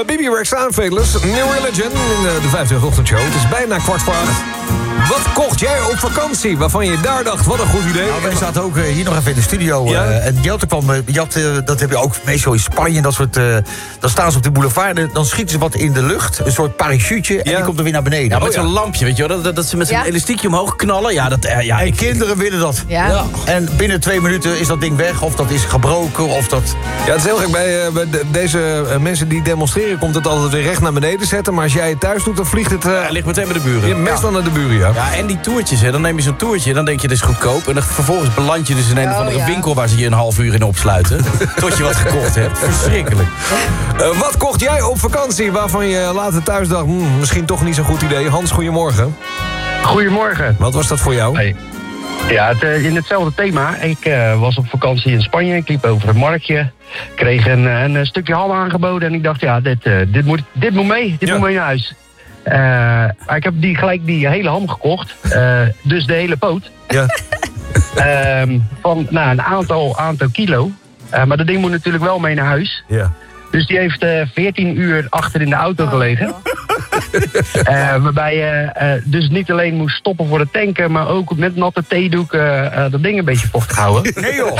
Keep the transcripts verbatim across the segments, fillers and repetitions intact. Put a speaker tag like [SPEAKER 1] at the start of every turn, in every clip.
[SPEAKER 1] Bibi Rex Aanvelers, New Religion in de vijftiende ochtendshow. Het is bijna kwart voor acht. Wat kocht jij op vakantie waarvan je daar dacht, wat een goed idee?
[SPEAKER 2] Nou, wij zaten ook uh, hier nog even in de studio.
[SPEAKER 1] Ja?
[SPEAKER 2] Uh, en Jelte kwam, uh, Jelte, uh, dat heb je ook meestal in Spanje en dat soort... Uh, dan staan ze op de boulevard en dan schieten ze wat in de lucht. Een soort parachute en
[SPEAKER 1] Ja.
[SPEAKER 2] die komt er weer naar beneden.
[SPEAKER 3] Ja, met
[SPEAKER 1] Oh, ja.
[SPEAKER 3] zo'n lampje, weet je wel. Dat, dat, dat ze met zo'n
[SPEAKER 4] Ja.
[SPEAKER 3] elastiekje omhoog knallen. Ja, dat... Uh, ja,
[SPEAKER 2] En
[SPEAKER 3] ik,
[SPEAKER 2] kinderen willen dat.
[SPEAKER 4] Ja.
[SPEAKER 3] Ja.
[SPEAKER 2] En binnen twee minuten is dat ding weg. Of dat is gebroken, of dat...
[SPEAKER 1] Ja, het is heel gek. Bij, uh, bij de- deze uh, mensen die demonstreren komt het altijd weer recht naar beneden zetten. Maar als jij het thuis doet, dan vliegt het... Uh,
[SPEAKER 3] Hij ligt meteen bij de buren.
[SPEAKER 1] je meestal naar de buren, ja.
[SPEAKER 3] Ja, en die toertjes, hè. Dan neem je zo'n toertje en dan denk je, dit is goedkoop. En dan vervolgens beland je dus in een
[SPEAKER 4] Oh,
[SPEAKER 3] of andere
[SPEAKER 4] ja.
[SPEAKER 3] winkel waar ze je een half uur in opsluiten. Tot je wat gekocht hebt. Verschrikkelijk.
[SPEAKER 1] Uh, wat kocht jij op vakantie waarvan je later thuis dacht... Hmm, misschien toch niet zo'n goed idee? Hans, goedemorgen.
[SPEAKER 5] Goedemorgen.
[SPEAKER 1] Wat was dat voor jou?
[SPEAKER 5] Hey. Ja, het, uh, in hetzelfde thema. Ik uh, was op vakantie in Spanje. Ik liep over het marktje. Kreeg een, een, een stukje ham aangeboden. En ik dacht, ja, dit, uh, dit, moet, dit moet mee. Dit
[SPEAKER 1] Ja.
[SPEAKER 5] moet mee naar huis. Uh, maar ik heb die, gelijk die hele ham gekocht. Uh, dus de hele poot.
[SPEAKER 1] Ja.
[SPEAKER 5] Uh, van nou, een aantal, aantal kilo. Uh, maar dat ding moet natuurlijk wel mee naar huis.
[SPEAKER 1] Ja.
[SPEAKER 5] Dus die heeft uh, veertien uur achter in de auto gelegen. Uh, waarbij je uh, uh, dus niet alleen moest stoppen voor het tanken... maar ook met natte theedoek uh, uh, dat ding een beetje vochtig houden.
[SPEAKER 2] Nee joh!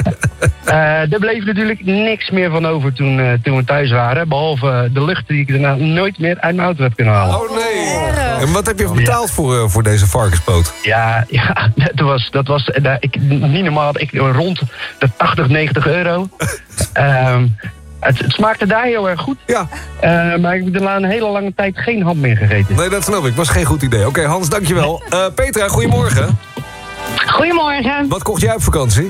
[SPEAKER 5] Uh, er bleef natuurlijk niks meer van over toen, uh, toen we thuis waren. Behalve de lucht die ik daarna nooit meer uit mijn auto heb kunnen halen.
[SPEAKER 1] Oh nee.
[SPEAKER 4] Erg.
[SPEAKER 1] En wat heb je betaald voor, uh, voor deze varkenspoot?
[SPEAKER 5] Ja, ja dat was, dat was uh, ik, niet normaal. Ik, rond de tachtig, negentig euro. Um, Het, het smaakte daar heel erg goed.
[SPEAKER 1] Ja.
[SPEAKER 5] Uh, maar ik heb er een hele lange tijd geen ham meer gegeten.
[SPEAKER 1] Nee, dat snap ik. Was geen goed idee. Oké, okay, Hans, dankjewel. Uh, Petra, goedemorgen.
[SPEAKER 6] Goedemorgen.
[SPEAKER 1] Wat kocht jij op vakantie?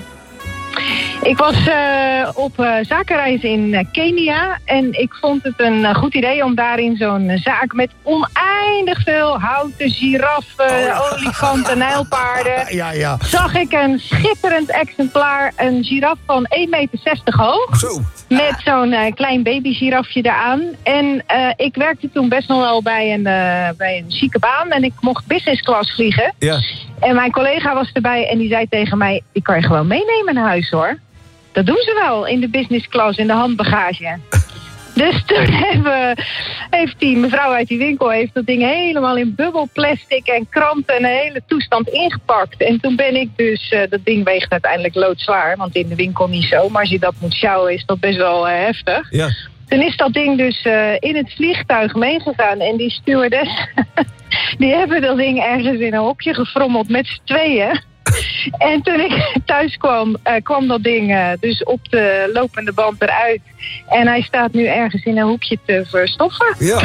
[SPEAKER 6] Ik was uh, op uh, zakenreis in uh, Kenia en ik vond het een uh, goed idee om daarin zo'n uh, zaak met oneindig veel houten giraffen,
[SPEAKER 2] Oh, ja.
[SPEAKER 6] olifanten, nijlpaarden.
[SPEAKER 2] Ja, ja.
[SPEAKER 6] Zag ik een schitterend exemplaar, een giraf van één meter zestig hoog.
[SPEAKER 1] Zo.
[SPEAKER 6] Met zo'n uh, klein baby-girafje eraan. En uh, ik werkte toen best nog wel bij een, uh, bij een chique baan. En ik mocht business class vliegen.
[SPEAKER 1] Ja.
[SPEAKER 6] En mijn collega was erbij en die zei tegen mij... ik kan je gewoon meenemen naar huis, hoor. Dat doen ze wel in de business class, in de handbagage. Dus toen hebben, heeft die mevrouw uit die winkel heeft dat ding helemaal in bubbelplastic en kranten en een hele toestand ingepakt. En toen ben ik dus, uh, dat ding weegt uiteindelijk loodzwaar, want in de winkel niet zo. Maar als je dat moet sjouwen is dat best wel uh, heftig.
[SPEAKER 1] Ja.
[SPEAKER 6] Toen is dat ding dus uh, in het vliegtuig meegegaan en die stewardess, die hebben dat ding ergens in een hokje gefrommeld met z'n tweeën. En toen ik thuis kwam, uh, kwam dat ding uh, dus op de lopende band eruit. En hij staat nu ergens in een hoekje te verstoffen.
[SPEAKER 1] Ja.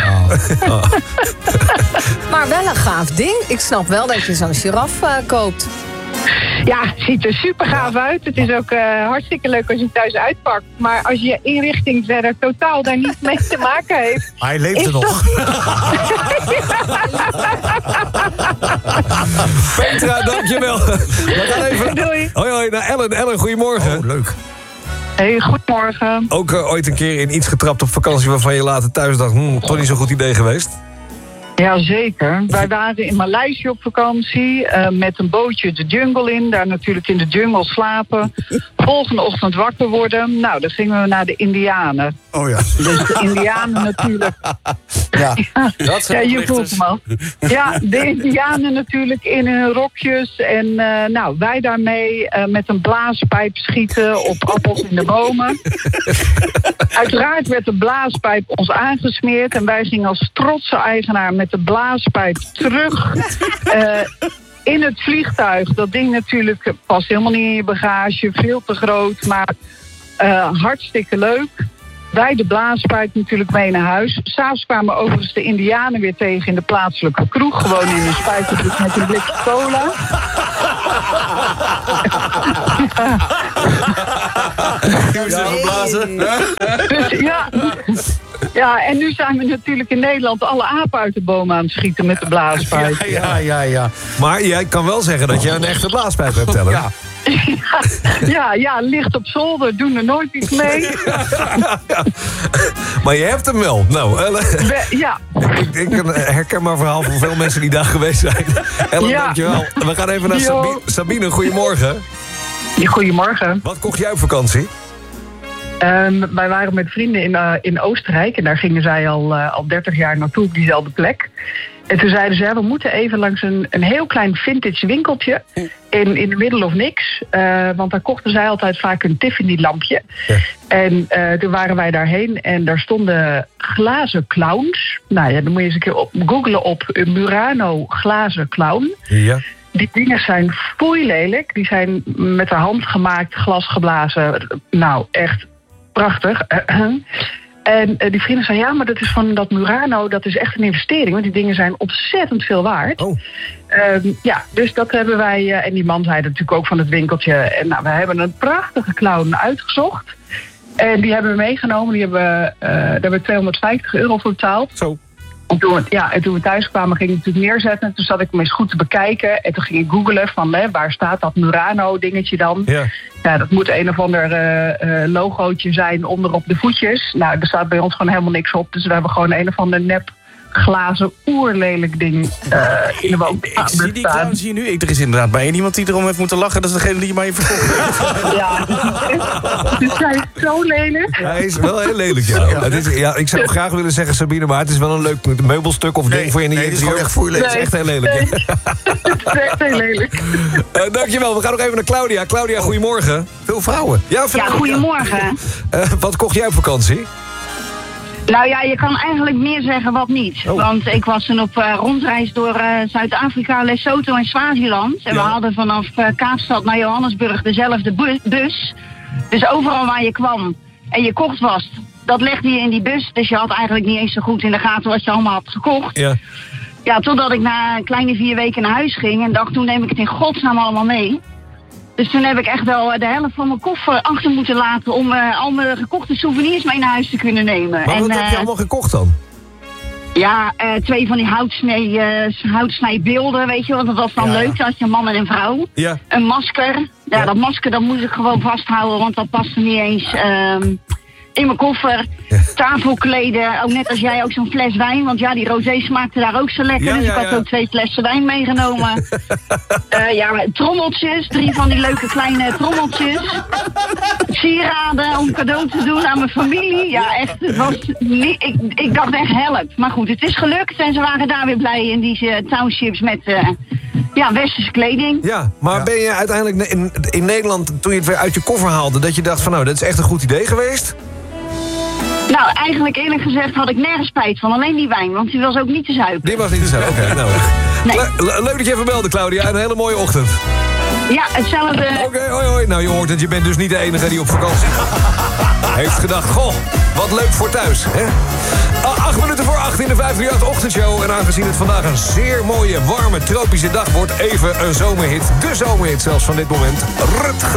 [SPEAKER 4] Maar wel een gaaf ding. Ik snap wel dat je zo'n giraf uh, koopt.
[SPEAKER 6] Ja, het ziet er super gaaf uit. Het is ook uh, hartstikke leuk als je hem thuis uitpakt. Maar als je inrichting verder totaal daar niet mee te maken heeft...
[SPEAKER 2] Hij leeft er
[SPEAKER 6] is
[SPEAKER 2] nog.
[SPEAKER 6] toch-
[SPEAKER 1] Petra, dankjewel. We gaan even...
[SPEAKER 6] Doei.
[SPEAKER 1] Hoi, hoi, naar Ellen. Ellen, goedemorgen.
[SPEAKER 2] Oh, leuk.
[SPEAKER 6] Hey, goedemorgen.
[SPEAKER 1] Ook uh, ooit een keer in iets getrapt op vakantie waarvan je later thuis dacht... Hmm, toch niet zo'n goed idee geweest?
[SPEAKER 7] Jazeker. Wij waren in Maleisië op vakantie uh, met een bootje de jungle in. Daar natuurlijk in de jungle slapen. Volgende ochtend wakker worden. Nou, dan gingen we naar de Indianen.
[SPEAKER 2] Oh ja.
[SPEAKER 7] Dus de Indianen natuurlijk.
[SPEAKER 2] Ja.
[SPEAKER 3] Dat zijn
[SPEAKER 7] Ja, je
[SPEAKER 3] oplichters.
[SPEAKER 7] voelt hem al. Ja, de Indianen natuurlijk in hun rokjes. En uh, nou, wij daarmee uh, met een blaaspijp schieten op appels in de bomen. Uiteraard werd de blaaspijp ons aangesmeerd. En wij gingen als trotse eigenaar met de blaaspijp terug uh, in het vliegtuig. Dat ding natuurlijk past helemaal niet in je bagage. Veel te groot, maar uh, hartstikke leuk. Wij de blaaspijp natuurlijk mee naar huis. S'avonds kwamen overigens de Indianen weer tegen in de plaatselijke kroeg. Gewoon in een spijkerbroek met een blikje cola.
[SPEAKER 3] Ja, verblazen.
[SPEAKER 7] Dus ja, ja, en nu zijn we natuurlijk in Nederland alle apen uit de boom aan het schieten met de blaaspijp.
[SPEAKER 2] Ja, ja, ja, ja.
[SPEAKER 1] Maar jij kan wel zeggen dat je een echte blaaspijp hebt, Ellen.
[SPEAKER 2] Ja.
[SPEAKER 7] Ja, ja, ligt op zolder, doen er nooit iets mee.
[SPEAKER 1] Maar je hebt hem wel. Nou, Ellen,
[SPEAKER 7] We- ja,
[SPEAKER 1] ik, ik een herkenbaar verhaal van veel mensen die daar geweest zijn. Ellen,
[SPEAKER 7] Ja.
[SPEAKER 1] dankjewel. We gaan even naar
[SPEAKER 7] Jo.
[SPEAKER 1] Sabine. Sabine, goedemorgen.
[SPEAKER 7] goedemorgen.
[SPEAKER 1] Wat kocht jij op vakantie?
[SPEAKER 7] Um, wij waren met vrienden in, uh, in Oostenrijk en daar gingen zij al, uh, al dertig jaar naartoe op diezelfde plek. En toen zeiden ze, ja, we moeten even langs een, een heel klein vintage winkeltje in, in the middle of niks. Uh, want daar kochten zij altijd vaak een Tiffany-lampje. Ja. En uh, toen waren wij daarheen en daar stonden glazen clowns. Nou ja, dan moet je eens een keer op googlen op Murano glazen clown. Ja. Die dingen zijn foeilelijk. Die zijn met de hand gemaakt, glas geblazen. Nou, echt prachtig. En uh, die vrienden zeiden, ja, maar dat is van dat Murano, dat is echt een investering. Want die dingen zijn ontzettend veel waard. Oh. Um, ja, dus dat hebben wij, uh, en die man zei natuurlijk ook van het winkeltje. En nou, we hebben een prachtige clown uitgezocht. En die hebben we meegenomen. Die hebben, uh, daar hebben we tweehonderdvijftig euro voor betaald. Zo. En toen, we, ja, en toen we thuis kwamen, ging ik het natuurlijk neerzetten. Toen zat ik hem eens goed te bekijken. En toen ging ik googlen van, hè, waar staat dat Murano-dingetje dan? Ja. Ja, dat moet een of ander uh, uh, logootje zijn onderop de voetjes. Nou, er staat bij ons gewoon helemaal niks op. Dus we hebben gewoon een of ander nep glazen oerlelijk ding uh, in de woonkamer.
[SPEAKER 3] Ik zie die clown zie je nu. Ik, er is inderdaad bij één iemand die erom heeft moeten lachen. Dat is degene die je maar je verkocht.
[SPEAKER 7] Ja, dus hij is zo lelijk.
[SPEAKER 1] Hij is wel heel lelijk, ja. Ja, het is, ja. Ik zou graag willen zeggen, Sabine, maar het is wel een leuk meubelstuk of nee, ding voor je in je
[SPEAKER 2] nee, interieur. Het is gewoon echt,
[SPEAKER 1] nee, het is echt heel lelijk.
[SPEAKER 7] Nee. Het is echt heel lelijk.
[SPEAKER 1] Uh, dankjewel, we gaan nog even naar Claudia. Claudia, goedemorgen.
[SPEAKER 2] Veel vrouwen.
[SPEAKER 6] Ja, veel ja goedemorgen.
[SPEAKER 1] Uh, wat kocht jij op vakantie?
[SPEAKER 6] Nou ja, je kan eigenlijk meer zeggen wat niet. Oh. Want ik was toen op uh, rondreis door uh, Zuid-Afrika, Lesotho en Swaziland. En ja. we hadden vanaf uh, Kaapstad naar Johannesburg dezelfde bu- bus. Dus overal waar je kwam en je kocht was, dat legde je in die bus. Dus je had eigenlijk niet eens zo goed in de gaten wat je allemaal had gekocht. Ja, ja totdat ik na een kleine vier weken naar huis ging en dacht, toen neem ik het in godsnaam allemaal mee. Dus toen heb ik echt wel de helft van mijn koffer achter moeten laten om uh, al mijn gekochte souvenirs mee naar huis te kunnen nemen.
[SPEAKER 1] Maar
[SPEAKER 6] en,
[SPEAKER 1] wat
[SPEAKER 6] uh,
[SPEAKER 1] heb je allemaal gekocht dan?
[SPEAKER 6] Ja, uh, twee van die houtsnee, uh, houtsnijbeelden, weet je, want dat was dan ja. leuk als je een man en een vrouw. Ja. Een masker. Ja, ja, dat masker dat moest ik gewoon vasthouden, want dat paste niet eens uh, in mijn koffer. Ja. Tafelkleden, ook net als jij ook zo'n fles wijn, want ja, die rosé smaakte daar ook zo lekker. Ja, dus ja, ik had ja. ook twee flessen wijn meegenomen. uh, ja, trommeltjes, drie van die leuke kleine trommeltjes. Sieraden om cadeau te doen aan mijn familie. Ja, echt, het was niet, ik, ik dacht echt help. Maar goed, het is gelukt en ze waren daar weer blij in die uh, townships met uh, ja, westerse kleding.
[SPEAKER 1] Ja, maar ja. ben je uiteindelijk in, in Nederland, toen je het weer uit je koffer haalde, dat je dacht van nou, dat is echt een goed idee geweest?
[SPEAKER 6] Nou, eigenlijk eerlijk gezegd had ik nergens spijt van. Alleen die wijn, want die was ook niet te zuipen.
[SPEAKER 1] Die was niet te zuipen, oké. Okay, nou. Nee. Le- leuk dat je even belde, Claudia. Een hele mooie ochtend.
[SPEAKER 6] Ja, hetzelfde.
[SPEAKER 1] Oké, okay, hoi hoi. Nou, je hoort het, je bent dus niet de enige die op vakantie heeft gedacht, goh, wat leuk voor thuis, hè? Uh, acht minuten voor acht in de vijf drie acht ochtendshow. En aangezien het vandaag een zeer mooie, warme, tropische dag wordt, even een zomerhit. De zomerhit zelfs van dit moment. Rutger.